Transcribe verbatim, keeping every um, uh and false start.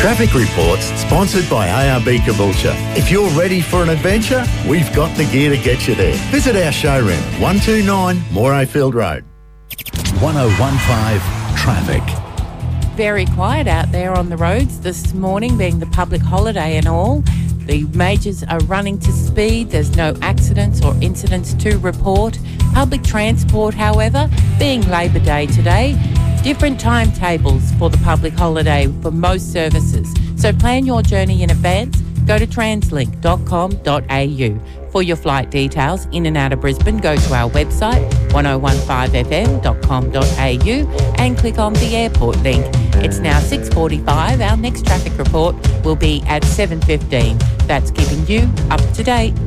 Traffic Reports, sponsored by A R B Caboolture. If you're ready for an adventure, we've got the gear to get you there. Visit our showroom, one two nine Morayfield Road. one oh one five Traffic. Very quiet out there on the roads this morning, being the public holiday and all. The majors are running to speed. There's no accidents or incidents to report. Public transport, however, being Labor Day today, different timetables for the public holiday for most services. So plan your journey in advance. Go to translink dot com dot a u. For your flight details in and out of Brisbane, go to our website, ten fifteen f m dot com dot a u, and click on the airport link. It's now six forty-five. Our next traffic report will be at seven fifteen. That's keeping you up to date.